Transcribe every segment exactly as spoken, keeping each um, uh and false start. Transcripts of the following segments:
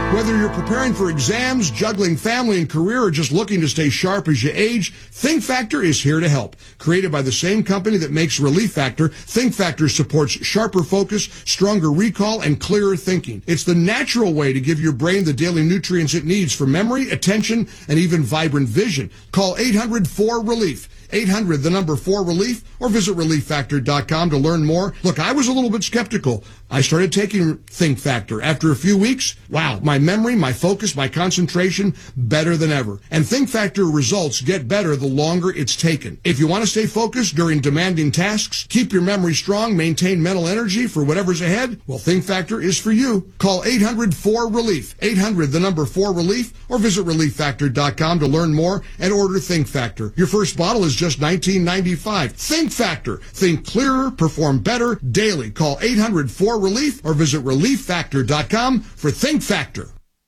Whether you're preparing for exams, juggling family and career, or just looking to stay sharp as you age, Think Factor is here to help. Created by the same company that makes Relief Factor, Think Factor supports sharper focus, stronger recall, and clearer thinking. It's the natural way to give your brain the daily nutrients it needs for memory, attention, and even vibrant vision. Call eight hundred four relief. eight hundred, the number four relief, or visit relief factor dot com to learn more. Look, I was a little bit skeptical. I started taking Think Factor. After a few weeks, wow, my memory, my focus, my concentration, better than ever. And Think Factor results get better the longer it's taken. If you want to stay focused during demanding tasks, keep your memory strong, maintain mental energy for whatever's ahead, well, Think Factor is for you. Call eight hundred four relief. eight hundred, the number four relief, or visit relief factor dot com to learn more and order Think Factor. Your first bottle is just nineteen ninety-five. Think Factor. Think clearer, perform better daily. Call eight hundred four relief or visit relief factor dot com for Think Factor.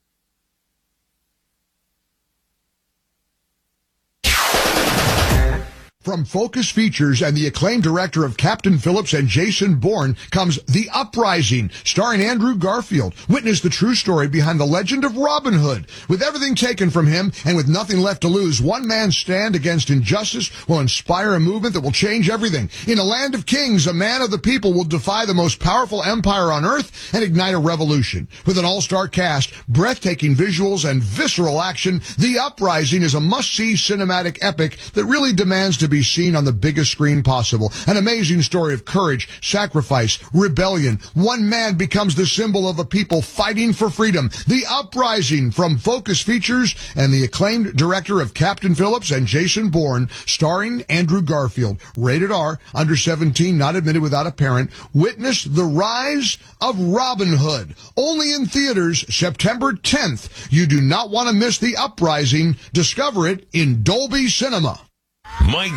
From Focus Features and the acclaimed director of Captain Phillips and Jason Bourne comes The Uprising, starring Andrew Garfield. Witness the true story behind the legend of Robin Hood. With everything taken from him and with nothing left to lose, one man's stand against injustice will inspire a movement that will change everything. In a land of kings, a man of the people will defy the most powerful empire on earth and ignite a revolution. With an all-star cast, breathtaking visuals, and visceral action, The Uprising is a must-see cinematic epic that really demands to be seen on the biggest screen possible. An amazing story of courage, sacrifice, rebellion. One man becomes the symbol of a people fighting for freedom. The Uprising from Focus Features and the acclaimed director of Captain Phillips and Jason Bourne, starring Andrew Garfield. Rated R, under seventeen, not admitted without a parent. Witness the rise of Robin Hood. Only in theaters September tenth. You do not want to miss The Uprising. Discover it in Dolby Cinema. Mike.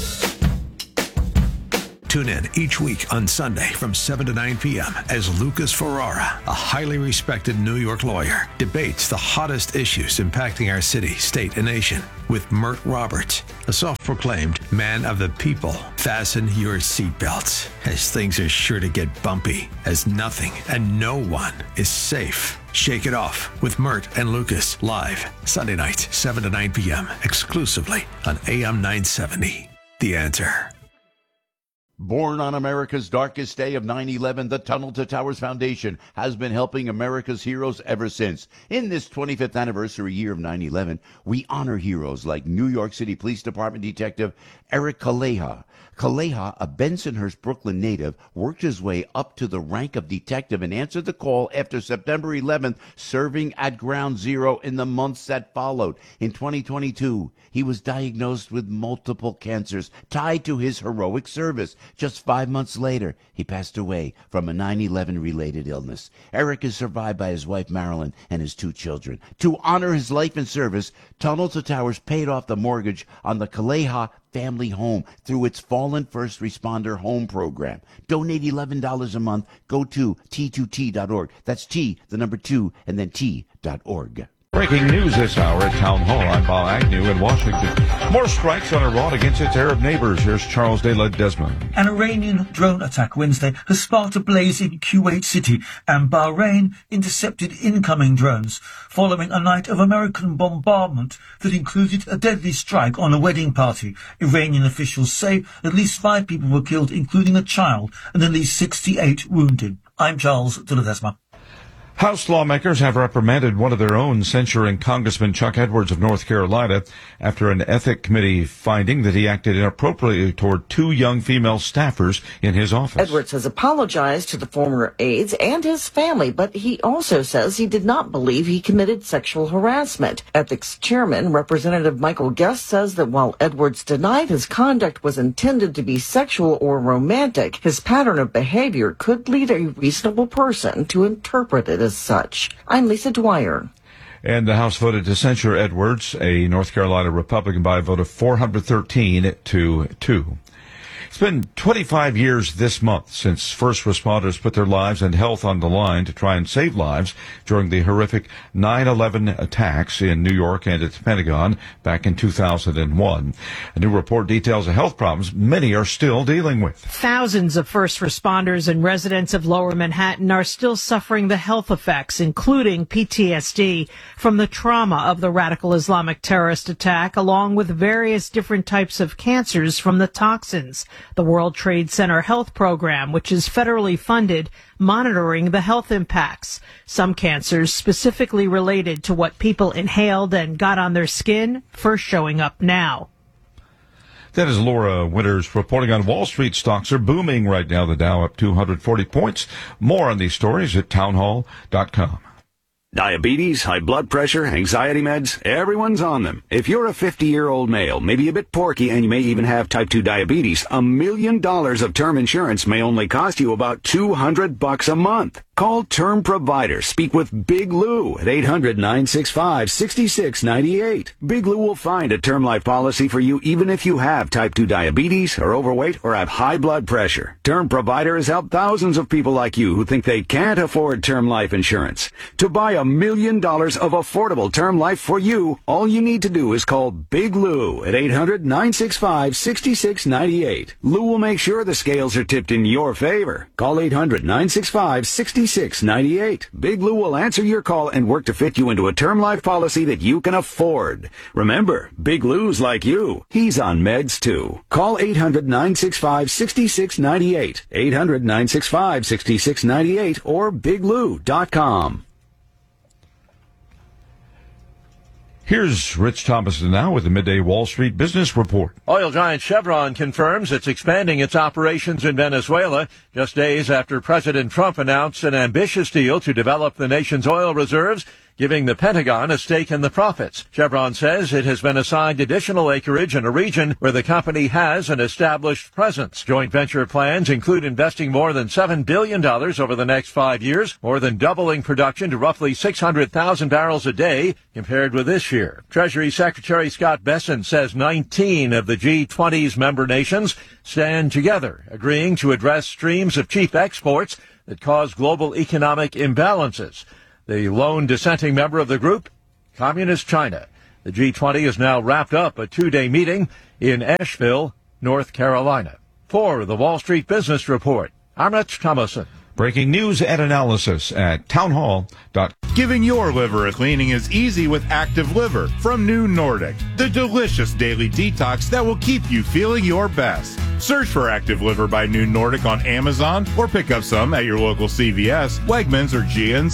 Tune in each week on Sunday from seven to nine p.m. as Lucas Ferrara, a highly respected New York lawyer, debates the hottest issues impacting our city, state, and nation with Mert Roberts, a self-proclaimed man of the people. Fasten your seatbelts, as things are sure to get bumpy, as nothing and no one is safe. Shake it off with Mert and Lucas, live Sunday nights, seven to nine p.m., exclusively on A M nine seventy. The Answer. Born on America's darkest day of nine eleven, the Tunnel to Towers Foundation has been helping America's heroes ever since. In this twenty-fifth anniversary year of nine eleven, we honor heroes like New York City Police Department Detective Eric Kaleha. Kaleha, a Bensonhurst, Brooklyn native, worked his way up to the rank of detective and answered the call after September eleventh, serving at Ground Zero in the months that followed. In twenty twenty-two, he was diagnosed with multiple cancers tied to his heroic service. Just five months later, he passed away from a nine eleven related illness. Eric is survived by his wife Marilyn and his two children. To honor his life and service, Tunnel to Towers paid off the mortgage on the Kaleha family home through its Fallen First Responder Home Program. Donate eleven dollars a month. Go to T two T dot org. That's T, the number two, and then T dot org. Breaking news this hour at Town Hall. I'm Bob Agnew in Washington. More strikes on Iran against its Arab neighbors. Here's Charles De La Desmond. An Iranian drone attack Wednesday has sparked a blaze in Kuwait City, and Bahrain intercepted incoming drones following a night of American bombardment that included a deadly strike on a wedding party. Iranian officials say at least five people were killed, including a child, and at least sixty-eight wounded. I'm Charles De La Desmond. House lawmakers have reprimanded one of their own, censuring Congressman Chuck Edwards of North Carolina after an ethics committee finding that he acted inappropriately toward two young female staffers in his office. Edwards has apologized to the former aides and his family, but he also says he did not believe he committed sexual harassment. Ethics chairman Representative Michael Guest says that while Edwards denied his conduct was intended to be sexual or romantic, his pattern of behavior could lead a reasonable person to interpret it as such. I'm Lisa Dwyer. And the House voted to censure Edwards, a North Carolina Republican, by a vote of four hundred thirteen to two. It's been twenty-five years this month since first responders put their lives and health on the line to try and save lives during the horrific nine eleven attacks in New York and at the Pentagon back in two thousand one. A new report details the health problems many are still dealing with. Thousands of first responders and residents of Lower Manhattan are still suffering the health effects, including P T S D from the trauma of the radical Islamic terrorist attack, along with various different types of cancers from the toxins. The World Trade Center Health Program, which is federally funded, monitoring the health impacts. Some cancers specifically related to what people inhaled and got on their skin, first showing up now. That is Laura Winters reporting on Wall Street. Stocks are booming right now. The Dow up two hundred forty points. More on these stories at townhall dot com. Diabetes, high blood pressure, anxiety meds, everyone's on them. If you're a fifty-year-old male, maybe a bit porky, and you may even have type two diabetes, a million dollars of term insurance may only cost you about two hundred bucks a month. Call Term Provider. Speak with Big Lou at eight hundred, nine six five, six six nine eight. Big Lou will find a term life policy for you even if you have type two diabetes, are overweight, or have high blood pressure. Term Provider has helped thousands of people like you who think they can't afford term life insurance. To buy a million dollars of affordable term life for you, all you need to do is call Big Lou at eight hundred, nine six five, six six nine eight. Lou will make sure the scales are tipped in your favor. Call eight hundred, nine six five, six six nine eight. Big Lou will answer your call and work to fit you into a term life policy that you can afford. Remember, Big Lou's like you. He's on meds too. Call eight hundred, nine six five, six six nine eight. eight hundred, nine six five, six six nine eight or big lou dot com. Here's Rich Thomason now with the Midday Wall Street Business Report. Oil giant Chevron confirms it's expanding its operations in Venezuela just days after President Trump announced an ambitious deal to develop the nation's oil reserves, giving the Pentagon a stake in the profits. Chevron says it has been assigned additional acreage in a region where the company has an established presence. Joint venture plans include investing more than seven billion dollars over the next five years, more than doubling production to roughly six hundred thousand barrels a day compared with this year. Treasury Secretary Scott Bessent says nineteen of the G twenty's member nations stand together, agreeing to address streams of cheap exports that cause global economic imbalances. The lone dissenting member of the group, Communist China. The G twenty has now wrapped up a two-day meeting in Asheville, North Carolina. For the Wall Street Business Report, I'm Rich Thomason. Breaking news and analysis at townhall dot com. Giving your liver a cleaning is easy with Active Liver from New Nordic, the delicious daily detox that will keep you feeling your best. Search for Active Liver by New Nordic on Amazon or pick up some at your local C V S, Wegmans, or G N's.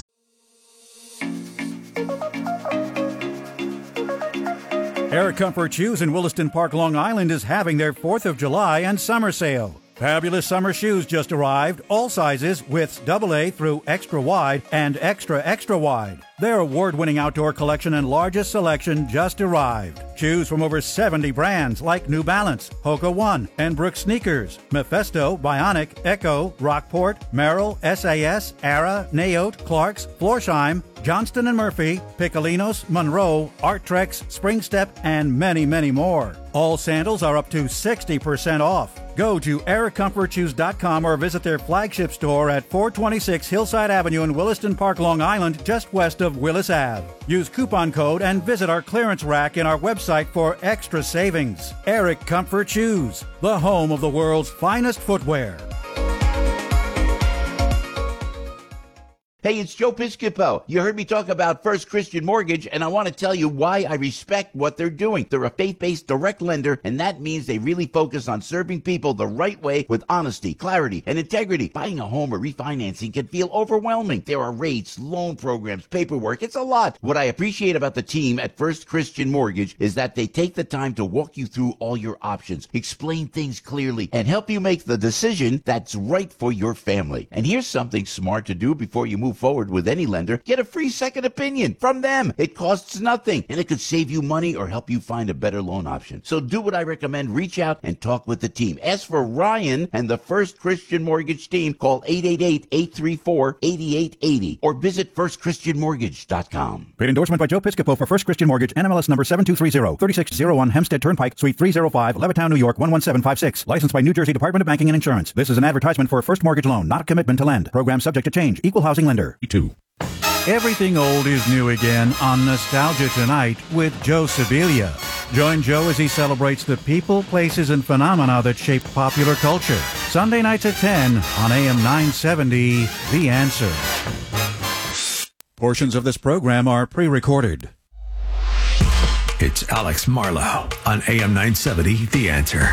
Air Comfort Shoes in Williston Park, Long Island is having their fourth of July and summer sale. Fabulous summer shoes just arrived, all sizes, widths double A through extra wide and extra extra wide. Their award-winning outdoor collection and largest selection just arrived. Choose from over seventy brands like New Balance, Hoka One, and Brooks Sneakers, Mephisto, Bionic, Echo, Rockport, Merrill, S A S, Ara, Naote, Clarks, Florsheim, Johnston and Murphy, Piccolinos, Monroe, Arttrex, Springstep, and many, many more. All sandals are up to sixty percent off. Go to air comfort shoes dot com or visit their flagship store at four twenty-six Hillside Avenue in Williston Park, Long Island, just west of Willis Avenue. Use coupon code and visit our clearance rack in our website for extra savings. Eric Comfort Shoes, the home of the world's finest footwear. Hey, it's Joe Piscopo. You heard me talk about First Christian Mortgage, and I want to tell you why I respect what they're doing. They're a faith-based direct lender, and that means they really focus on serving people the right way with honesty, clarity, and integrity. Buying a home or refinancing can feel overwhelming. There are rates, loan programs, paperwork. It's a lot. What I appreciate about the team at First Christian Mortgage is that they take the time to walk you through all your options, explain things clearly, and help you make the decision that's right for your family. And here's something smart to do before you move move forward with any lender, get a free second opinion from them. It costs nothing, and it could save you money or help you find a better loan option. So do what I recommend. Reach out and talk with the team. Ask for Ryan and the First Christian Mortgage team. Call eight eight eight, eight three four, eight eight eight zero or visit first christian mortgage dot com. Paid endorsement by Joe Piscopo for First Christian Mortgage, N M L S number seven two three zero, thirty-six oh one Hempstead Turnpike, Suite three oh five, Levittown, New York, one one seven five six. Licensed by New Jersey Department of Banking and Insurance. This is an advertisement for a first mortgage loan, not a commitment to lend. Program subject to change. Equal housing lender. two. Everything old is new again on Nostalgia Tonight with Joe Sibilia. Join Joe as he celebrates the people, places, and phenomena that shaped popular culture. Sunday nights at ten on A M nine seventy, The Answer. Portions of this program are pre-recorded. It's Alex Marlowe on A M nine seventy, The Answer.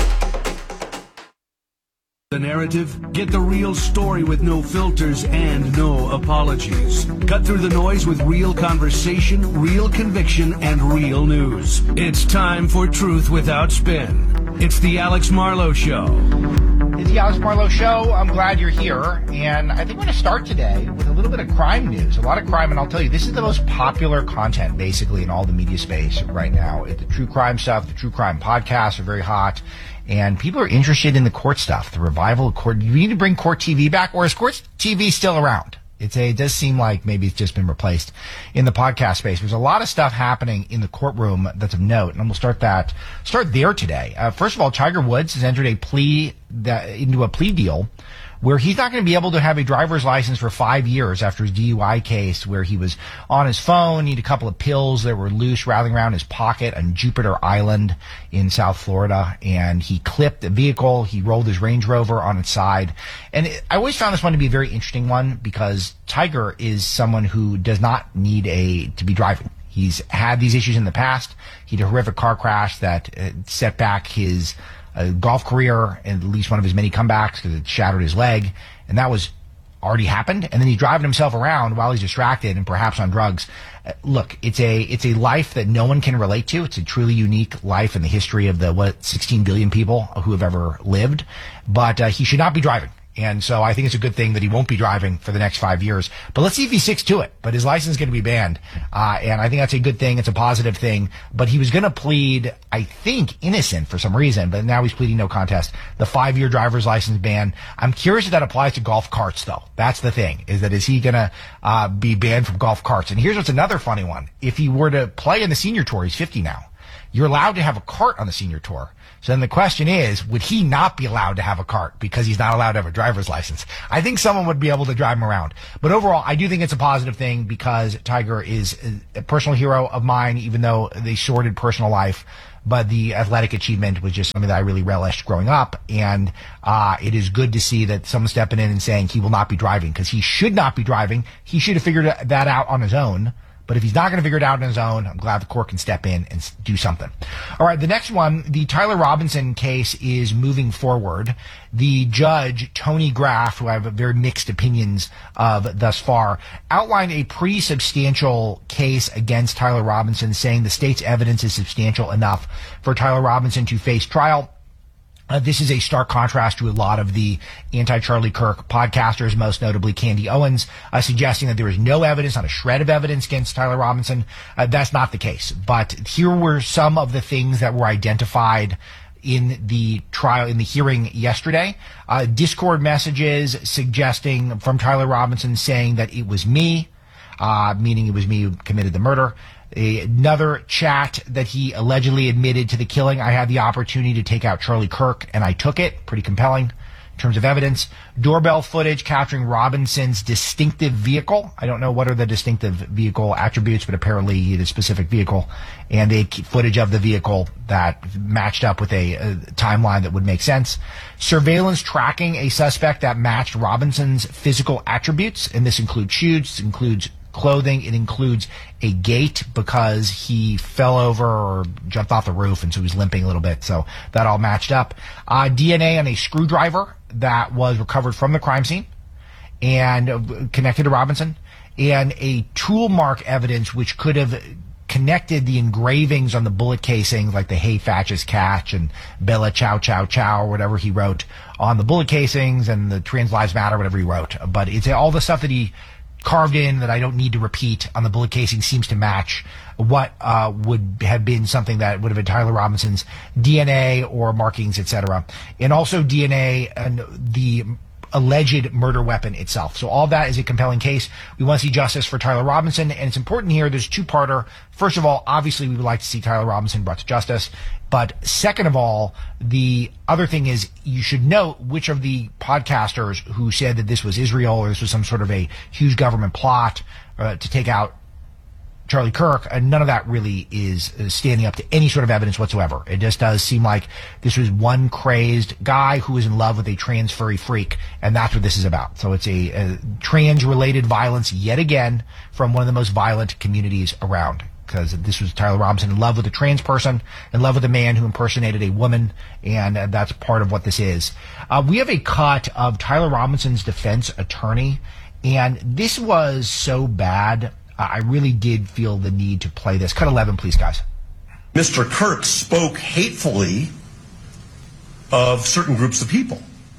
The narrative, get the real story with no filters and no apologies. Cut through the noise with real conversation, real conviction, and real news. It's time for Truth Without Spin. It's the Alex Marlowe Show. It's the Alex Marlowe Show. I'm glad you're here. And I think we're going to start today with a little bit of crime news. A lot of crime, and I'll tell you, this is the most popular content, basically, in all the media space right now. The true crime stuff, the true crime podcasts are very hot. And people are interested in the court stuff, the revival of court. Do we need to bring court T V back, or is court T V still around? It's a, it does seem like maybe it's just been replaced in the podcast space. There's a lot of stuff happening in the courtroom that's of note, and we'll start that, start there today. Uh, first of all, Tiger Woods has entered a plea, that, into a plea deal where he's not going to be able to have a driver's license for five years after his D U I case, where he was on his phone, he had a couple of pills that were loose rattling around his pocket on Jupiter Island in South Florida, and he clipped a vehicle, he rolled his Range Rover on its side. And it, I always found this one to be a very interesting one, because Tiger is someone who does not need a to be driving. He's had these issues in the past. He had a horrific car crash that uh, set back his a golf career, and at least one of his many comebacks, because it shattered his leg, and that was already happened. And then he's driving himself around while he's distracted and perhaps on drugs. Uh, look, it's a it's a life that no one can relate to. It's a truly unique life in the history of the what sixteen billion people who have ever lived. But uh, he should not be driving. And so I think it's a good thing that he won't be driving for the next five years. But let's see if he sticks to it. But his license is going to be banned. Uh, and I think that's a good thing. It's a positive thing. But he was going to plead, I think, innocent for some reason. But now he's pleading no contest. The five-year driver's license ban. I'm curious if that applies to golf carts, though. That's the thing, is that is he going to uh, be banned from golf carts? And here's what's another funny one. If he were to play in the senior tour, he's fifty now. You're allowed to have a cart on the senior tour. So then the question is, would he not be allowed to have a cart because he's not allowed to have a driver's license? I think someone would be able to drive him around. But overall, I do think it's a positive thing, because Tiger is a personal hero of mine, even though they sordid personal life. But the athletic achievement was just something that I really relished growing up. And uh it is good to see that someone's stepping in and saying he will not be driving, because he should not be driving. He should have figured that out on his own. But if he's not going to figure it out on his own, I'm glad the court can step in and do something. All right, the next one, the Tyler Robinson case is moving forward. The judge, Tony Graff, who I have very mixed opinions of thus far, outlined a pretty substantial case against Tyler Robinson, saying the state's evidence is substantial enough for Tyler Robinson to face trial. Uh, this is a stark contrast to a lot of the anti-Charlie Kirk podcasters, most notably Candy Owens, uh, suggesting that there is no evidence, not a shred of evidence against Tyler Robinson. Uh, that's not the case. But here were some of the things that were identified in the trial, in the hearing yesterday. Uh, Discord messages suggesting from Tyler Robinson saying that it was me, uh, meaning it was me who committed the murder. Another chat that he allegedly admitted to the killing. I had the opportunity to take out Charlie Kirk, and I took it. Pretty compelling in terms of evidence. Doorbell footage capturing Robinson's distinctive vehicle. I don't know what are the distinctive vehicle attributes, but apparently he had a specific vehicle. And a footage of the vehicle that matched up with a, a timeline that would make sense. Surveillance tracking a suspect that matched Robinson's physical attributes, and this includes shoes, it includes clothing, it includes a gait because he fell over or jumped off the roof, and so he was limping a little bit, so that all matched up. Uh, D N A on a screwdriver that was recovered from the crime scene and uh, connected to Robinson, and a tool mark evidence which could have connected the engravings on the bullet casings, like the Hey Fatches Catch and Bella Chow Chow Chow, or whatever he wrote on the bullet casings, and the Trans Lives Matter, whatever he wrote. But it's all the stuff that he carved in that I don't need to repeat on the bullet casing seems to match what uh, would have been something that would have been Tyler Robinson's D N A or markings, et cetera. And also D N A and the alleged murder weapon itself. So all that is a compelling case. We want to see justice for Tyler Robinson, and it's important here. There's a two-parter. First of all, obviously we would like to see Tyler Robinson brought to justice. But second of all, the other thing is you should note which of the podcasters who said that this was Israel or this was some sort of a huge government plot uh, to take out Charlie Kirk, and none of that really is, is standing up to any sort of evidence whatsoever. It just does seem like this was one crazed guy who was in love with a trans furry freak, and that's what this is about. So it's a, a trans-related violence yet again from one of the most violent communities around, because this was Tyler Robinson in love with a trans person, in love with a man who impersonated a woman, and uh, that's part of what this is. Uh, we have a cut of Tyler Robinson's defense attorney, and this was so bad, I really did feel the need to play this. Cut eleven, please, guys. Mister Kirk spoke hatefully of certain groups of people.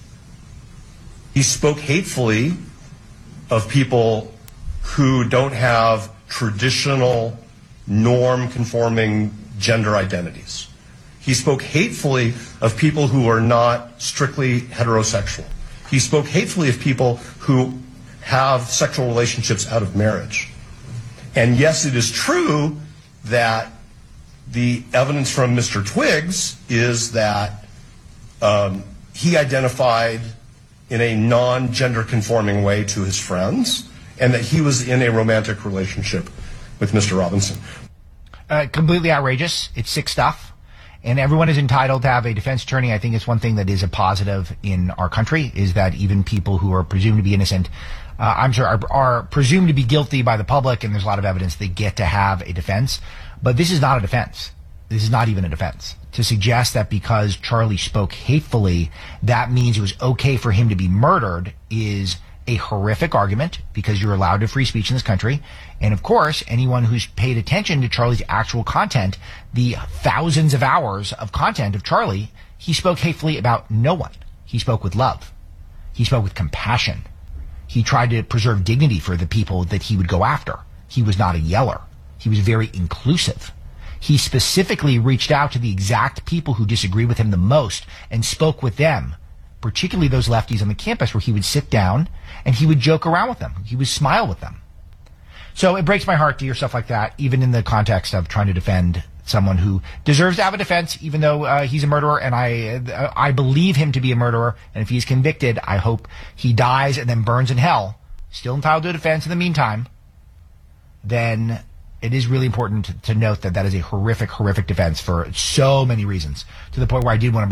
He spoke hatefully of people who don't have traditional norm-conforming gender identities. He spoke hatefully of people who are not strictly heterosexual. He spoke hatefully of people who have sexual relationships out of marriage. And yes, it is true that the evidence from Mister Twiggs is that um, he identified in a non-gender conforming way to his friends, and that he was in a romantic relationship with Mister Robinson. Uh, completely outrageous. It's sick stuff. And everyone is entitled to have a defense attorney. I think it's one thing that is a positive in our country, is that even people who are presumed to be innocent Uh, I'm sure are, are presumed to be guilty by the public, and there's a lot of evidence they get to have a defense. But this is not a defense. This is not even a defense. To suggest that because Charlie spoke hatefully, that means it was okay for him to be murdered is a horrific argument, because you're allowed to free speech in this country. And of course, anyone who's paid attention to Charlie's actual content, the thousands of hours of content of Charlie, he spoke hatefully about no one. He spoke with love. He spoke with compassion. He tried to preserve dignity for the people that he would go after. He was not a yeller. He was very inclusive. He specifically reached out to the exact people who disagree with him the most and spoke with them, particularly those lefties on the campus, where he would sit down and he would joke around with them. He would smile with them. So it breaks my heart to hear stuff like that, even in the context of trying to defend someone who deserves to have a defense, even though uh, he's a murderer, and I uh, I believe him to be a murderer, and if he's convicted, I hope he dies and then burns in hell, still entitled to a defense in the meantime. Then it is really important to, to note that that is a horrific, horrific defense for so many reasons, to the point where I did want to